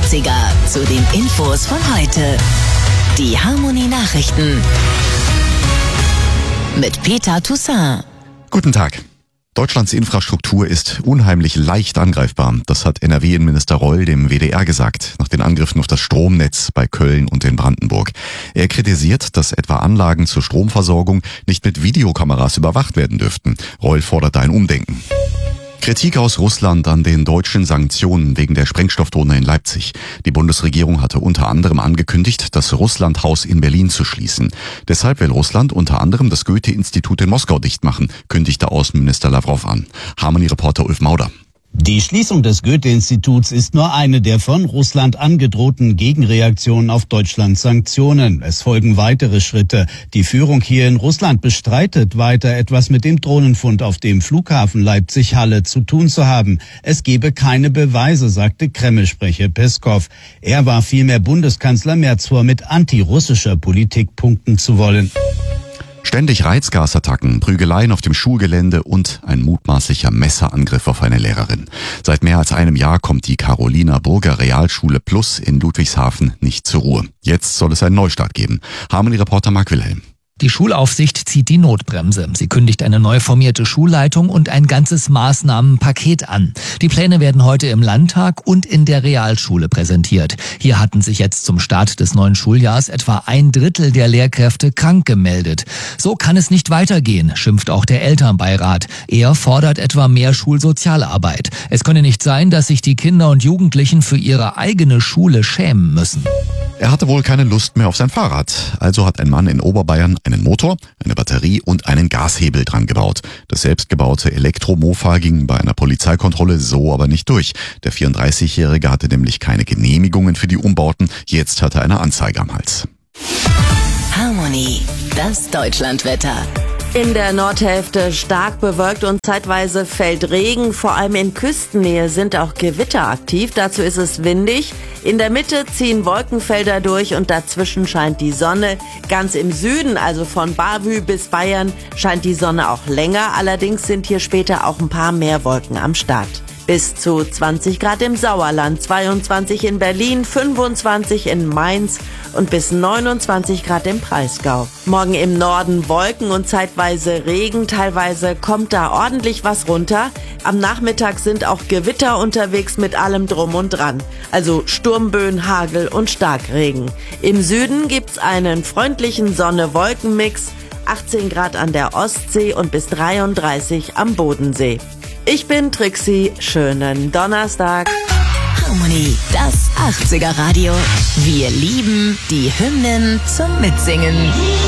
80er zu den Infos von heute. Die Harmonie Nachrichten mit Peter Toussaint. Guten Tag. Deutschlands Infrastruktur ist unheimlich leicht angreifbar. Das hat NRW-Innenminister Reul dem WDR gesagt, nach den Angriffen auf das Stromnetz bei Köln und in Brandenburg. Er kritisiert, dass etwa Anlagen zur Stromversorgung nicht mit Videokameras überwacht werden dürften. Reul forderte ein Umdenken. Kritik aus Russland an den deutschen Sanktionen wegen der Sprengstoffdrohne in Leipzig. Die Bundesregierung hatte unter anderem angekündigt, das Russland-Haus in Berlin zu schließen. Deshalb will Russland unter anderem das Goethe-Institut in Moskau dicht machen, kündigte Außenminister Lavrov an. Harmonie-Reporter Ulf Mauder. Die Schließung des Goethe-Instituts ist nur eine der von Russland angedrohten Gegenreaktionen auf Deutschlands Sanktionen. Es folgen weitere Schritte. Die Führung hier in Russland bestreitet weiter, etwas mit dem Drohnenfund auf dem Flughafen Leipzig-Halle zu tun zu haben. Es gebe keine Beweise, sagte Kreml-Sprecher Peskov. Er warf vielmehr Bundeskanzler Merz vor, mit antirussischer Politik punkten zu wollen. Ständig Reizgasattacken, Prügeleien auf dem Schulgelände und ein mutmaßlicher Messerangriff auf eine Lehrerin. Seit mehr als einem Jahr kommt die Carolina-Burger Realschule Plus in Ludwigshafen nicht zur Ruhe. Jetzt soll es einen Neustart geben. Harmonie-Reporter Marc Wilhelm. Die Schulaufsicht zieht die Notbremse. Sie kündigt eine neu formierte Schulleitung und ein ganzes Maßnahmenpaket an. Die Pläne werden heute im Landtag und in der Realschule präsentiert. Hier hatten sich jetzt zum Start des neuen Schuljahrs etwa 1/3 der Lehrkräfte krank gemeldet. So kann es nicht weitergehen, schimpft auch der Elternbeirat. Er fordert etwa mehr Schulsozialarbeit. Es könne nicht sein, dass sich die Kinder und Jugendlichen für ihre eigene Schule schämen müssen. Er hatte wohl keine Lust mehr auf sein Fahrrad. Also hat ein Mann in Oberbayern einen Motor, eine Batterie und einen Gashebel dran gebaut. Das selbstgebaute Elektromofa ging bei einer Polizeikontrolle so aber nicht durch. Der 34-Jährige hatte nämlich keine Genehmigungen für die Umbauten. Jetzt hat er eine Anzeige am Hals. Harmonie, das Deutschlandwetter. In der Nordhälfte stark bewölkt und zeitweise fällt Regen. Vor allem in Küstennähe sind auch Gewitter aktiv. Dazu ist es windig. In der Mitte ziehen Wolkenfelder durch und dazwischen scheint die Sonne. Ganz im Süden, also von Bavü bis Bayern, scheint die Sonne auch länger. Allerdings sind hier später auch ein paar mehr Wolken am Start. Bis zu 20 Grad im Sauerland, 22 in Berlin, 25 in Mainz und bis 29 Grad im Breisgau. Morgen im Norden Wolken und zeitweise Regen, teilweise kommt da ordentlich was runter. Am Nachmittag sind auch Gewitter unterwegs mit allem drum und dran. Also Sturmböen, Hagel und Starkregen. Im Süden gibt's einen freundlichen Sonne-Wolken-Mix, 18 Grad an der Ostsee und bis 33 am Bodensee. Ich bin Trixie, schönen Donnerstag. Harmonie, das 80er Radio. Wir lieben die Hymnen zum Mitsingen.